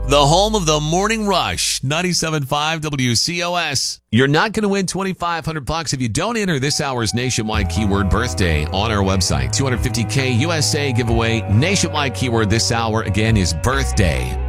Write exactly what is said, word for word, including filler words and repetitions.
The home of the Morning Rush, ninety-seven point five W C O S. You're not going to win twenty-five hundred bucks if you don't enter this hour's nationwide keyword birthday on our website. two hundred fifty K U S A giveaway. Nationwide keyword this hour again is birthday.